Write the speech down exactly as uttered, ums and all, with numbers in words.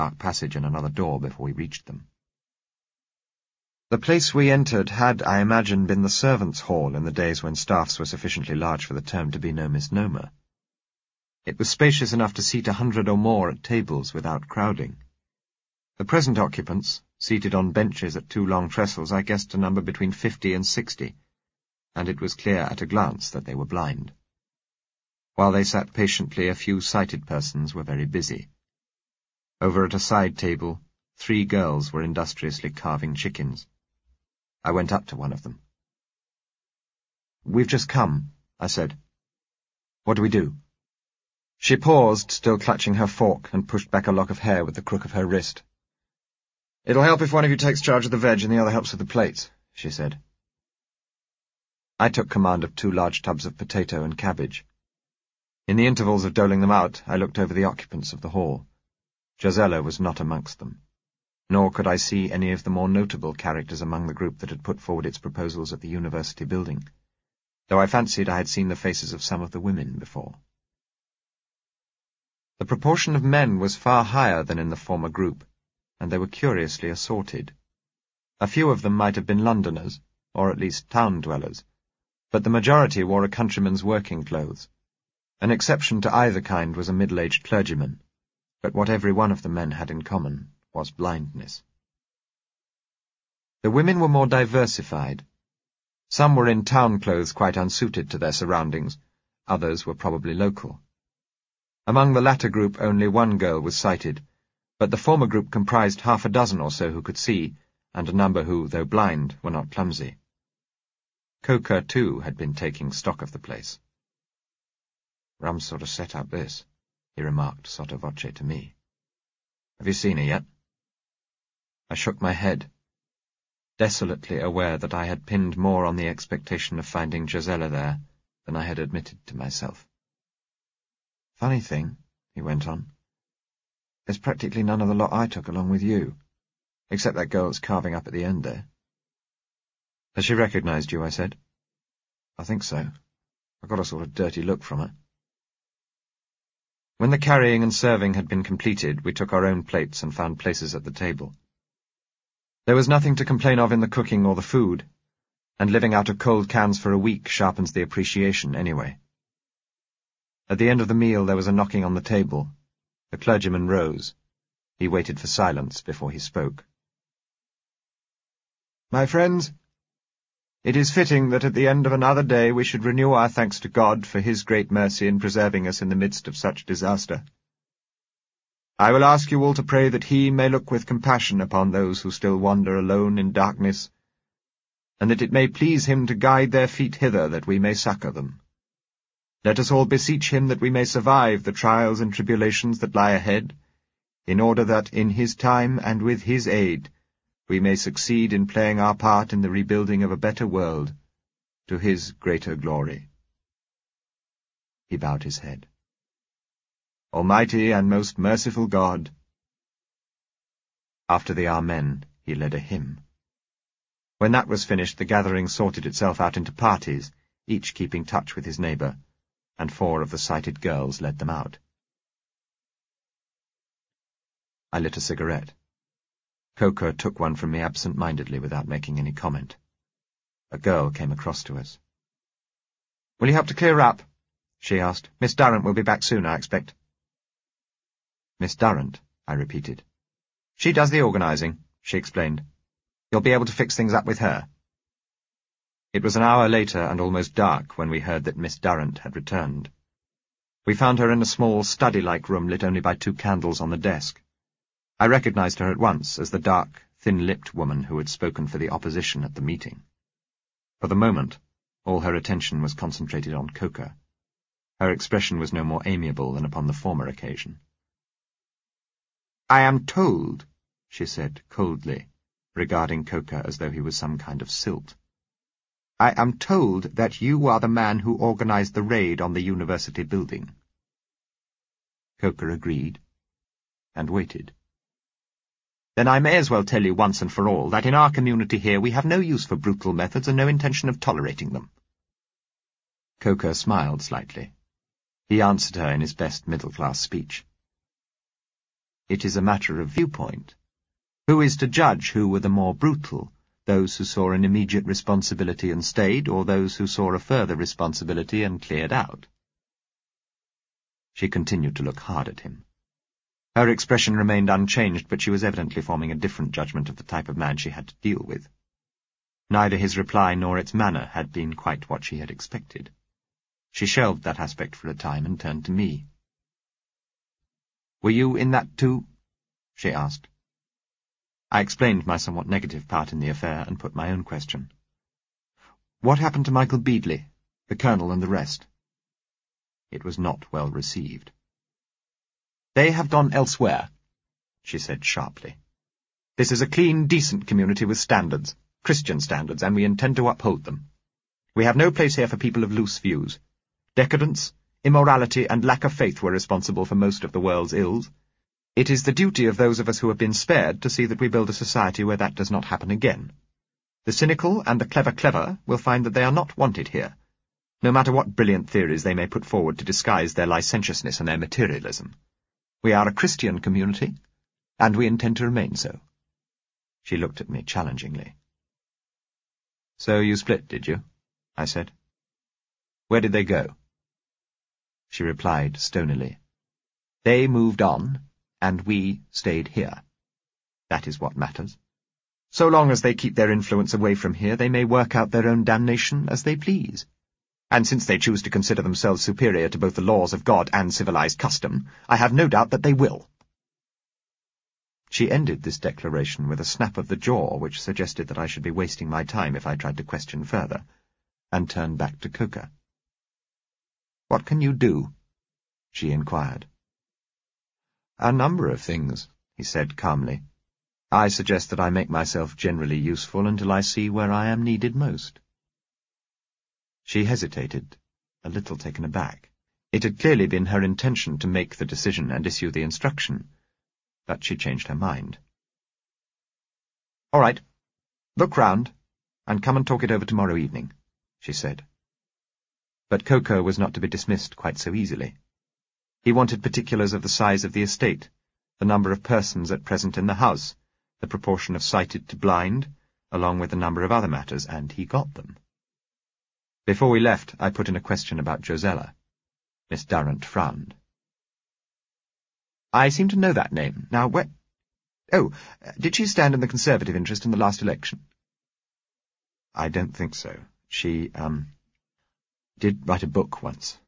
dark passage and another door before we reached them. The place we entered had, I imagine, been the servants' hall in the days when staffs were sufficiently large for the term to be no misnomer. It was spacious enough to seat a hundred or more at tables without crowding. The present occupants, seated on benches at two long trestles, I guessed to number between fifty and sixty, and it was clear at a glance that they were blind. While they sat patiently, a few sighted persons were very busy. Over at a side table, three girls were industriously carving chickens. I went up to one of them. "We've just come," I said. "What do we do?" She paused, still clutching her fork, and pushed back a lock of hair with the crook of her wrist. "It'll help if one of you takes charge of the veg and the other helps with the plates," she said. I took command of two large tubs of potato and cabbage. In the intervals of doling them out, I looked over the occupants of the hall. Josella was not amongst them, nor could I see any of the more notable characters among the group that had put forward its proposals at the university building, though I fancied I had seen the faces of some of the women before. The proportion of men was far higher than in the former group, and they were curiously assorted. A few of them might have been Londoners, or at least town-dwellers, but the majority wore a countryman's working clothes. An exception to either kind was a middle-aged clergyman, but what every one of the men had in common was blindness. The women were more diversified. Some were in town clothes quite unsuited to their surroundings, others were probably local. Among the latter group only one girl was sighted, but the former group comprised half a dozen or so who could see, and a number who, though blind, were not clumsy. Coker, too, had been taking stock of the place. "Rum sort of set-up, this," he remarked sotto voce to me. "Have you seen her yet?" I shook my head, desolately aware that I had pinned more on the expectation of finding Josella there than I had admitted to myself. "Funny thing," he went on, "there's practically none of the lot I took along with you, except that girl that's carving up at the end there." "Has she recognized you?" I said. "I think so. I got a sort of dirty look from her." When the carrying and serving had been completed, we took our own plates and found places at the table. There was nothing to complain of in the cooking or the food, and living out of cold cans for a week sharpens the appreciation anyway. At the end of the meal there was a knocking on the table. The clergyman rose. He waited for silence before he spoke. "My friends, it is fitting that at the end of another day we should renew our thanks to God for his great mercy in preserving us in the midst of such disaster. I will ask you all to pray that he may look with compassion upon those who still wander alone in darkness, and that it may please him to guide their feet hither that we may succour them. Let us all beseech him that we may survive the trials and tribulations that lie ahead, in order that, in his time and with his aid, we may succeed in playing our part in the rebuilding of a better world, to his greater glory." He bowed his head. "Almighty and most merciful God." After the Amen, he led a hymn. When that was finished, the gathering sorted itself out into parties, each keeping touch with his neighbour, and four of the sighted girls led them out. I lit a cigarette. Coker took one from me absent-mindedly without making any comment. A girl came across to us. "Will you help to clear up?" she asked. "Miss Durrant will be back soon, I expect." "Miss Durrant," I repeated. "She does the organising," she explained. "You'll be able to fix things up with her." It was an hour later and almost dark when we heard that Miss Durrant had returned. We found her in a small study-like room lit only by two candles on the desk. I recognized her at once as the dark, thin-lipped woman who had spoken for the opposition at the meeting. For the moment, all her attention was concentrated on Coker. Her expression was no more amiable than upon the former occasion. "I am told," she said coldly, regarding Coker as though he was some kind of silt. "I am told that you are the man who organized the raid on the university building." Coker agreed, and waited. "Then I may as well tell you once and for all that in our community here we have no use for brutal methods and no intention of tolerating them." Coker smiled slightly. He answered her in his best middle-class speech. It is a matter of viewpoint. Who is to judge who were the more brutal, those who saw an immediate responsibility and stayed, or those who saw a further responsibility and cleared out? She continued to look hard at him. Her expression remained unchanged, but she was evidently forming a different judgment of the type of man she had to deal with. Neither his reply nor its manner had been quite what she had expected. She shelved that aspect for a time and turned to me. "Were you in that too?" she asked. I explained my somewhat negative part in the affair and put my own question. "What happened to Michael Beadley, the Colonel and the rest?" It was not well received. "They have gone elsewhere," she said sharply. "This is a clean, decent community with standards, Christian standards, and we intend to uphold them. We have no place here for people of loose views. Decadence, immorality, and lack of faith were responsible for most of the world's ills. It is the duty of those of us who have been spared to see that we build a society where that does not happen again. The cynical and the clever-clever will find that they are not wanted here, no matter what brilliant theories they may put forward to disguise their licentiousness and their materialism. We are a Christian community, and we intend to remain so." She looked at me challengingly. "So you split, did you?" I said. "Where did they go?" She replied stonily. "They moved on, and we stayed here. That is what matters. So long as they keep their influence away from here, they may work out their own damnation as they please. And since they choose to consider themselves superior to both the laws of God and civilized custom, I have no doubt that they will." She ended this declaration with a snap of the jaw which suggested that I should be wasting my time if I tried to question further, and turned back to Coker. "What can you do?" she inquired. "A number of things," he said calmly. "I suggest that I make myself generally useful until I see where I am needed most." She hesitated, a little taken aback. It had clearly been her intention to make the decision and issue the instruction, but she changed her mind. "All right. Look round, and come and talk it over tomorrow evening," she said. But Coker was not to be dismissed quite so easily. He wanted particulars of the size of the estate, the number of persons at present in the house, the proportion of sighted to blind, along with a number of other matters, and he got them. Before we left, I put in a question about Josella. Miss Durrant frowned. "I seem to know that name. Now, where— Oh, did she stand in the Conservative interest in the last election?" "I don't think so. She, um, did write a book once."